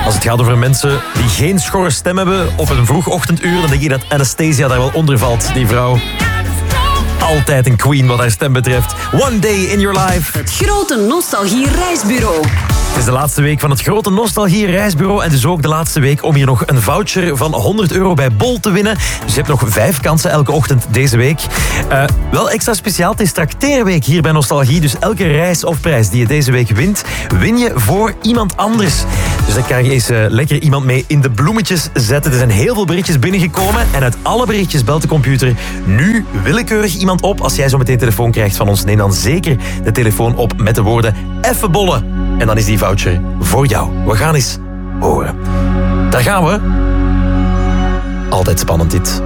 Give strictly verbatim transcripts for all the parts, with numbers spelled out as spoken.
Als het gaat over mensen die geen schorre stem hebben op een vroegochtenduur, dan denk ik dat Anastasia daar wel onder valt. Die vrouw. Altijd een queen wat haar stem betreft. One Day in Your Life. Het grote Nostalgie Reisbureau. Het is de laatste week van het grote Nostalgie Reisbureau en dus ook de laatste week om hier nog een voucher van honderd euro bij Bol te winnen. Dus je hebt nog vijf kansen elke ochtend deze week. Uh, wel extra speciaal, het is trakteerweek hier bij Nostalgie. Dus elke reis of prijs die je deze week wint, win je voor iemand anders. Dus dan kan je eens uh, lekker iemand mee in de bloemetjes zetten. Er zijn heel veel berichtjes binnengekomen en uit alle berichtjes belt de computer nu willekeurig iemand op. Als jij zo meteen telefoon krijgt van ons, neem dan zeker de telefoon op met de woorden effe bollen. En dan is die voucher voor jou. We gaan eens horen. Daar gaan we. Altijd spannend dit.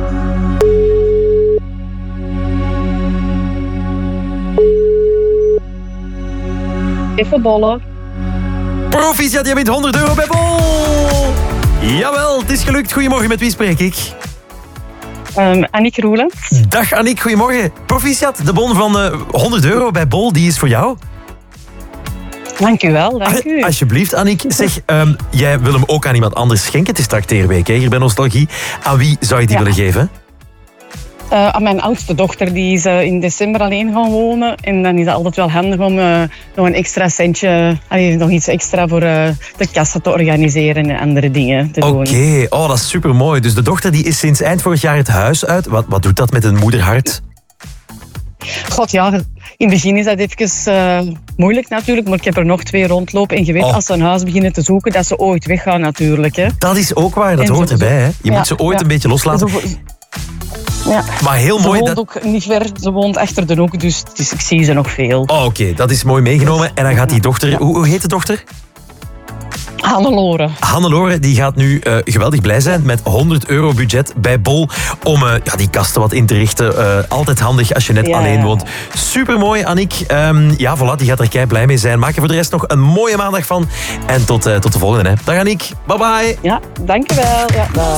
Even bollen. Proficiat, je wint honderd euro bij Bol. Jawel, het is gelukt. Goedemorgen, met wie spreek ik? Um, Annick Roelens. Dag Annick, goedemorgen. Proficiat, de bon van uh, honderd euro bij Bol, die is voor jou. Dank u wel, dank u. Alsjeblieft, Annick. Zeg, um, jij wil hem ook aan iemand anders schenken. Het is trakteerweek hè, hier bij Nostalgie. Aan wie zou je die ja. willen geven? Uh, aan mijn oudste dochter, die is uh, in december alleen gaan wonen. En dan is het altijd wel handig om uh, nog een extra centje, allee, nog iets extra voor uh, de kassa te organiseren en andere dingen te doen. Oké, okay. Oh, dat is supermooi. Dus de dochter die is sinds eind vorig jaar het huis uit. Wat, wat doet dat met een moederhart? God ja, in het begin is dat even uh, moeilijk natuurlijk, maar ik heb er nog twee rondlopen. En je weet, oh. als ze een huis beginnen te zoeken, dat ze ooit weggaan natuurlijk. Hè. Dat is ook waar, dat en hoort erbij. Hè. Je ja, moet ze ooit ja. een beetje loslaten. Zo, ja. Maar heel ze mooi. Woont dat... ook niet ver, ze woont achter de hoek, dus, dus ik zie ze nog veel. Oh, Oké, okay. Dat is mooi meegenomen. En dan gaat die dochter... Ja. Hoe, hoe heet de dochter? Hannelore. Hannelore die gaat nu uh, geweldig blij zijn met honderd euro budget bij Bol om uh, ja, die kasten wat in te richten. Uh, altijd handig als je net ja, alleen woont. Supermooi, Annick. Um, ja, voilà, die gaat er kei blij mee zijn. Maak er voor de rest nog een mooie maandag van. En tot, uh, tot de volgende. Hè. Dag Annick. Bye bye. Ja, dankjewel. Ja, bye.